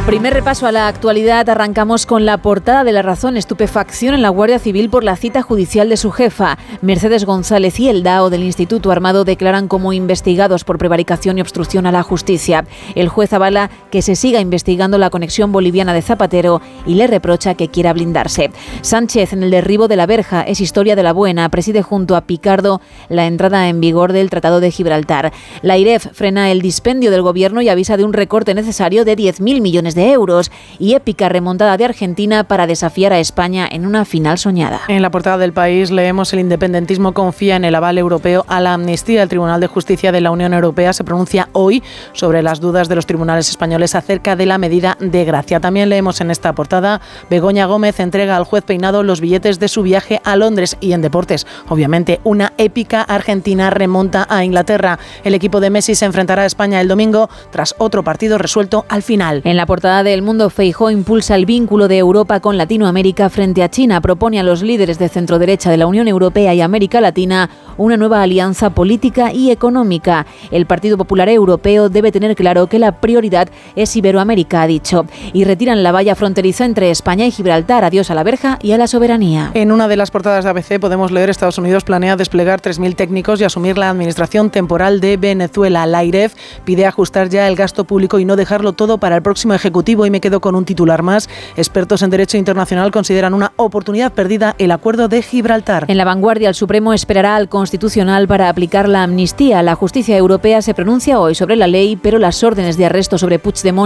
Primer repaso a la actualidad. Arrancamos con la portada de La Razón. Estupefacción en la Guardia Civil por la cita judicial de su jefa. Mercedes González y el DAO del Instituto Armado declaran como investigados por prevaricación y obstrucción a la justicia. El juez avala que se siga investigando la conexión boliviana de Zapatero y le reprocha que quiera blindarse. Sánchez, en el derribo de la verja, es historia de la buena. Preside junto a Picardo la entrada en vigor del Tratado de Gibraltar. La IREF frena el dispendio del gobierno y avisa de un recorte necesario de 10.000 millones de euros, y épica remontada de Argentina para desafiar a España en una final soñada. En la portada del País leemos: el independentismo confía en el aval europeo a la amnistía. El Tribunal de Justicia de la Unión Europea se pronuncia hoy sobre las dudas de los tribunales españoles acerca de la medida de gracia. También leemos en esta portada: Begoña Gómez entrega al juez Peinado los billetes de su viaje a Londres. Y en deportes, obviamente, una épica Argentina remonta a Inglaterra. El equipo de Messi se enfrentará a España el domingo tras otro partido resuelto al final. En la portada del Mundo, Feijóo impulsa el vínculo de Europa con Latinoamérica frente a China. Propone a los líderes de centroderecha de la Unión Europea y América Latina una nueva alianza política y económica. El Partido Popular Europeo debe tener claro que la prioridad es Iberoamérica, ha dicho. Y retiran la valla fronteriza entre España y Gibraltar. Adiós a la verja y a la soberanía. En una de las portadas de ABC podemos leer: Estados Unidos planea desplegar 3.000 técnicos y asumir la administración temporal de Venezuela. La IREF pide ajustar ya el gasto público y no dejarlo todo para el próximo Ejecutivo. Y me quedo con un titular más: expertos en derecho internacional consideran una oportunidad perdida el acuerdo de Gibraltar. En La Vanguardia, el Supremo esperará al Constitucional para aplicar la amnistía. La justicia europea se pronuncia hoy sobre la ley, pero las órdenes de arresto sobre Puigdemont